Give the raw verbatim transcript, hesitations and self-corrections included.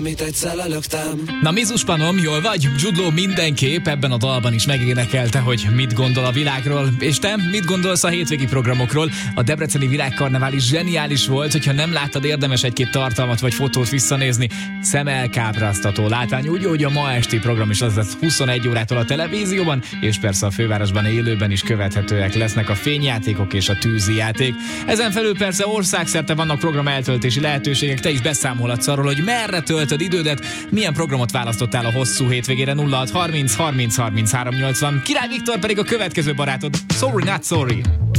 Mit egyszer lelöktem. Na Mizus Panom, jól vagy? Jude Law mindenképp ebben a dalban is megénekelte, hogy mit gondol a világról. És te mit gondolsz a hétvégi programokról? A debreceni világkarnevál is zseniális volt, hogyha nem láttad, érdemes egy-két tartalmat vagy fotót visszanézni. Szemelkápráztató látvány, úgy, hogy a ma esti program is az lesz huszonegy órától a televízióban, és persze a fővárosban élőben is követhetőek lesznek a fényjátékok és a tűzijáték. Ezen felül persze országszerte vannak program eltöltési lehetőségek, te is beszámolhatsz arról, hogy merre töltöd idődet, milyen programot választottál a hosszú hétvégére. Nulla hat harminc harminc harminchárom nyolcvan. Király Viktor pedig a következő barátod. Sorry, not sorry.